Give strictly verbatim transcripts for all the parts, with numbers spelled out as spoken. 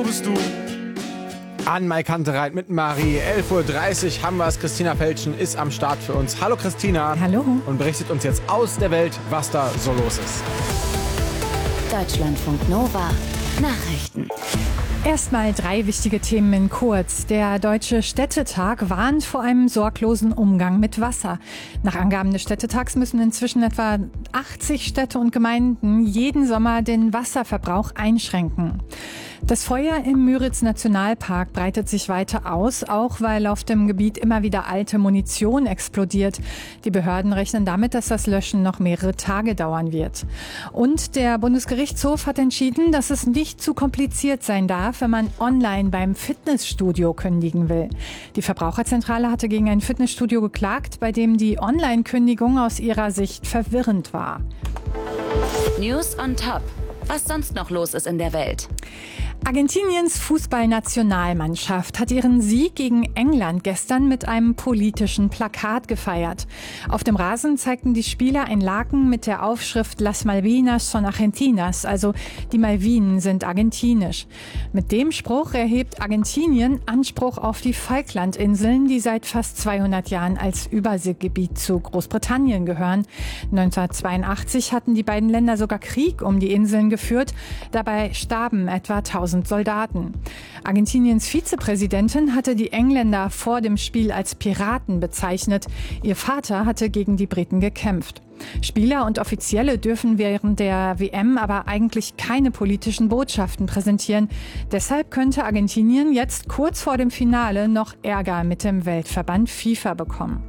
wo bist du? An Maikantereit mit Marie. elf Uhr dreißig haben wir es. Christina Felschen ist am Start für uns. Hallo Christina. Hallo. Und berichtet uns jetzt aus der Welt, was da so los ist. Deutschlandfunk Nova Nachrichten. Erstmal drei wichtige Themen in kurz. Der Deutsche Städtetag warnt vor einem sorglosen Umgang mit Wasser. Nach Angaben des Städtetags müssen inzwischen etwa achtzig Städte und Gemeinden jeden Sommer den Wasserverbrauch einschränken. Das Feuer im Müritz-Nationalpark breitet sich weiter aus, auch weil auf dem Gebiet immer wieder alte Munition explodiert. Die Behörden rechnen damit, dass das Löschen noch mehrere Tage dauern wird. Und der Bundesgerichtshof hat entschieden, dass es nicht zu kompliziert sein darf, wenn man online beim Fitnessstudio kündigen will. Die Verbraucherzentrale hatte gegen ein Fitnessstudio geklagt, bei dem die Online-Kündigung aus ihrer Sicht verwirrend war. News on Top. Was sonst noch los ist in der Welt? Argentiniens Fußballnationalmannschaft hat ihren Sieg gegen England gestern mit einem politischen Plakat gefeiert. Auf dem Rasen zeigten die Spieler ein Laken mit der Aufschrift Las Malvinas son Argentinas, also die Malvinen sind argentinisch. Mit dem Spruch erhebt Argentinien Anspruch auf die Falklandinseln, die seit fast zweihundert Jahren als Überseegebiet zu Großbritannien gehören. neunzehnhundertzweiundachtzig hatten die beiden Länder sogar Krieg um die Inseln geführt. Dabei starben etwa tausend Soldaten. Argentiniens Vizepräsidentin hatte die Engländer vor dem Spiel als Piraten bezeichnet. Ihr Vater hatte gegen die Briten gekämpft. Spieler und Offizielle dürfen während der W M aber eigentlich keine politischen Botschaften präsentieren. Deshalb könnte Argentinien jetzt kurz vor dem Finale noch Ärger mit dem Weltverband FIFA bekommen.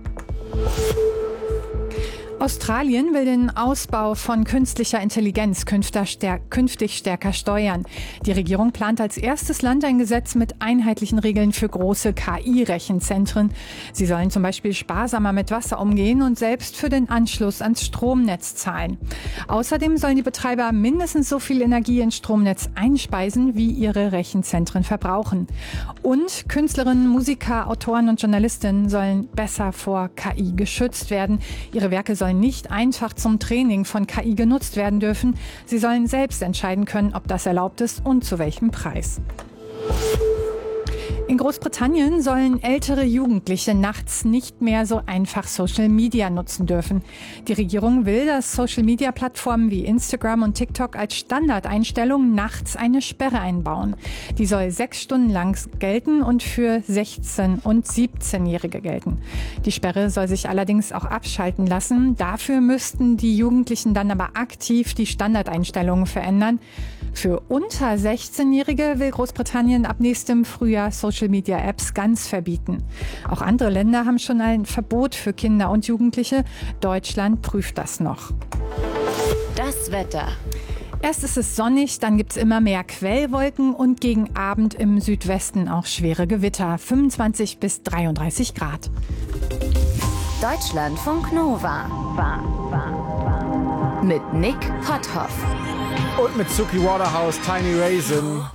Australien will den Ausbau von künstlicher Intelligenz künftig stärker steuern. Die Regierung plant als erstes Land ein Gesetz mit einheitlichen Regeln für große K I-Rechenzentren. Sie sollen zum Beispiel sparsamer mit Wasser umgehen und selbst für den Anschluss ans Stromnetz zahlen. Außerdem sollen die Betreiber mindestens so viel Energie ins Stromnetz einspeisen, wie ihre Rechenzentren verbrauchen. Und Künstlerinnen, Musiker, Autoren und Journalistinnen sollen besser vor K I geschützt werden. Ihre Werke sollen nicht einfach zum Training von K I genutzt werden dürfen. Sie sollen selbst entscheiden können, ob das erlaubt ist und zu welchem Preis. In Großbritannien sollen ältere Jugendliche nachts nicht mehr so einfach Social Media nutzen dürfen. Die Regierung will, dass Social Media Plattformen wie Instagram und TikTok als Standardeinstellung nachts eine Sperre einbauen. Die soll sechs Stunden lang gelten und für sechzehn- und siebzehnjährige gelten. Die Sperre soll sich allerdings auch abschalten lassen. Dafür müssten die Jugendlichen dann aber aktiv die Standardeinstellungen verändern. Für unter sechzehnjährige will Großbritannien ab nächstem Frühjahr Social-Media-Apps ganz verbieten. Auch andere Länder haben schon ein Verbot für Kinder und Jugendliche. Deutschland prüft das noch. Das Wetter. Erst ist es sonnig, dann gibt es immer mehr Quellwolken und gegen Abend im Südwesten auch schwere Gewitter. fünfundzwanzig bis dreiunddreißig Grad. Deutschlandfunk Nova. Mit Nick Potthoff. Und mit Suki Waterhouse, Tiny Raisin.